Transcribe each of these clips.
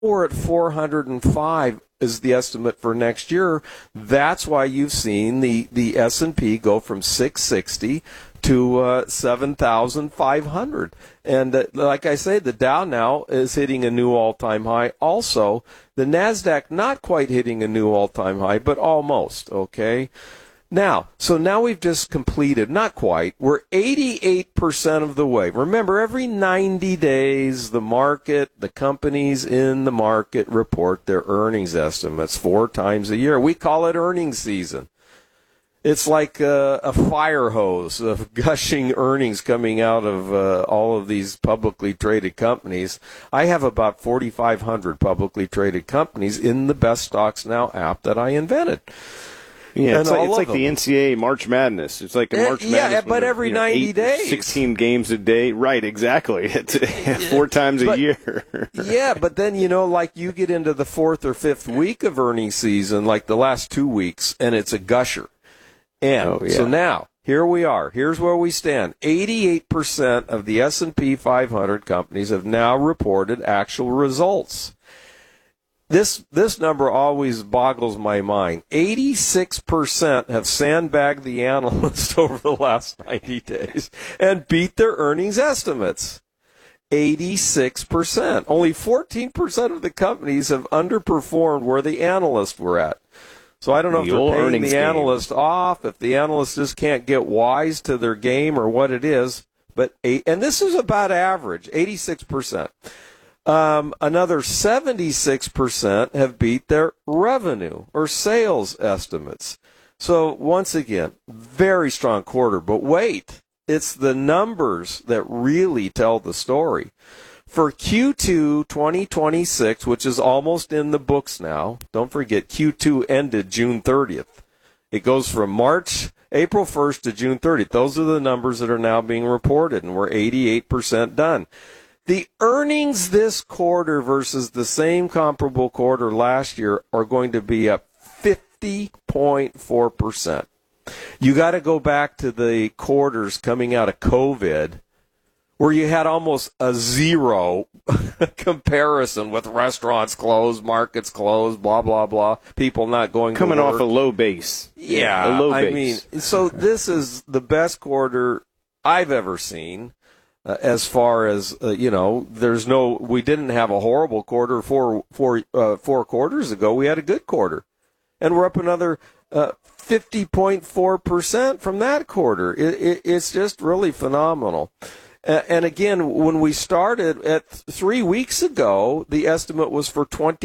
we're at 405 is the estimate for next year. That's why you've seen the S&P go from 660 to 7,500. And like I say, the Dow now is hitting a new all-time high also. The NASDAQ not quite hitting a new all-time high, but almost, okay? Now we've just completed, not quite, we're 88% of the way. Remember, every 90 days, the companies in the market report their earnings estimates 4 times a year. We call it earnings season. It's like a fire hose of gushing earnings coming out of all of these publicly traded companies. I have about 4,500 publicly traded companies in the Best Stocks Now app that I invented. Yeah, it's like the NCAA March Madness. It's like a March Madness. Yeah, but every 90 days. 16 games a day. Right, exactly. It's 4 times a year. Yeah, but then, like you get into the 4th or 5th week of earnings season, like the last 2 weeks, and it's a gusher. And so now, here we are. Here's where we stand. 88% of the S&P 500 companies have now reported actual results. This number always boggles my mind. 86% have sandbagged the analyst over the last 90 days and beat their earnings estimates. 86%. Only 14% of the companies have underperformed where the analysts were at. So I don't know if they're paying the analyst off, if the analyst just can't get wise to their game or what it is. And this is about average, 86%. Another 76% have beat their revenue or sales estimates. So once again, very strong quarter. But wait, it's the numbers that really tell the story. For Q2 2026, which is almost in the books now, don't forget Q2 ended June 30th. It goes from April 1st to June 30th. Those are the numbers that are now being reported, and we're 88% done. The earnings this quarter versus the same comparable quarter last year are going to be up 50.4%. You got to go back to the quarters coming out of COVID where you had almost a zero comparison with restaurants closed, markets closed, blah, blah, blah, people not going coming to work. Off a low base. Yeah, a low base. I mean, so this is the best quarter I've ever seen. As far as we didn't have a horrible quarter four quarters ago. We had a good quarter, and we're up another 50.4% from that quarter. It's just really phenomenal. And again, when we started at 3 weeks ago, the estimate was for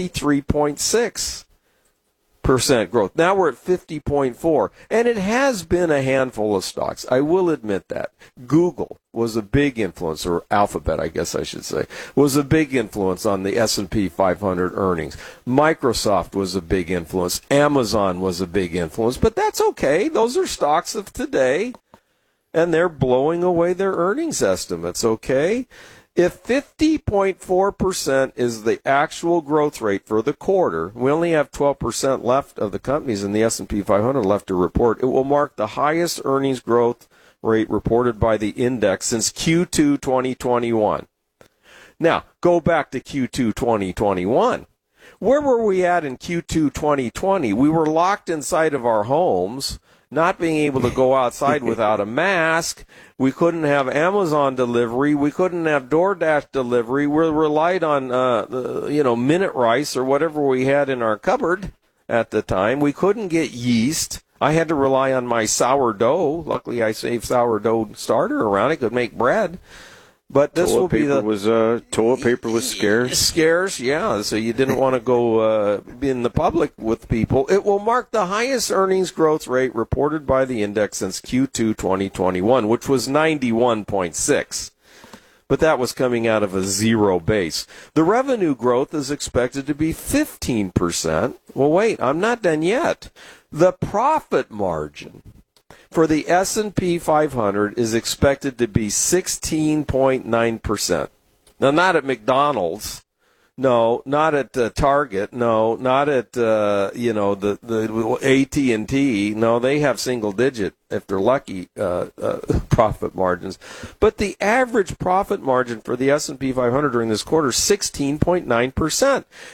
23.6% growth. Now we're at 50.4%. And it has been a handful of stocks. I will admit that. Google was a big influence, or Alphabet, I guess I should say, was a big influence on the S&P 500 earnings. Microsoft was a big influence. Amazon was a big influence. But that's okay. Those are stocks of today. And they're blowing away their earnings estimates, okay? If 50.4% is the actual growth rate for the quarter, we only have 12% left of the companies in the S&P 500 left to report. It will mark the highest earnings growth rate reported by the index since Q2 2021. Now, go back to Q2 2021. Where were we at in Q2 2020? We were locked inside of our homes, not being able to go outside without a mask. We couldn't have Amazon delivery. We couldn't have DoorDash delivery. We relied on, Minute Rice or whatever we had in our cupboard at the time. We couldn't get yeast. I had to rely on my sourdough. Luckily, I saved sourdough starter around. I could make bread. But this will be toilet paper was scarce. Scarce, yeah. So you didn't want to go be in the public with people. It will mark the highest earnings growth rate reported by the index since Q2 2021, which was 91.6. But that was coming out of a zero base. The revenue growth is expected to be 15%. Well, wait, I'm not done yet. The profit margin for the S&P 500 is expected to be 16.9%. Now, not at McDonald's. No, not at Target. No, not at the AT&T. No, they have single digit if they're lucky profit margins. But the average profit margin for the S&P 500 during this quarter is 16.9%.